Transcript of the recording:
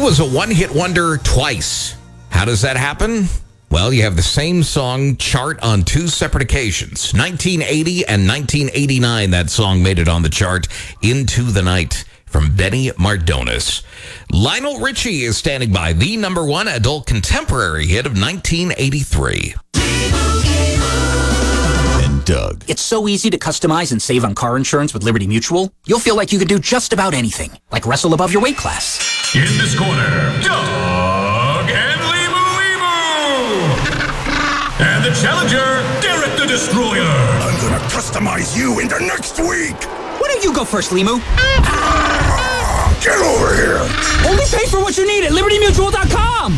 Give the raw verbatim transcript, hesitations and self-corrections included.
was a one-hit wonder twice. How does that happen? Well, you have the same song chart on two separate occasions. nineteen eighty and nineteen eighty-nine, that song made it on the chart. Into the Night from Benny Mardones. Lionel Richie is standing by, the number one adult contemporary hit of nineteen eighty-three. And Doug. It's so easy to customize and save on car insurance with Liberty Mutual. You'll feel like you can do just about anything, like wrestle above your weight class. In this corner, Doug and Limu Limu. And the challenger, Derek the Destroyer. I'm gonna customize you into next week. Why don't you go first, Limu? Get over here. Only pay for what you need at liberty mutual dot com.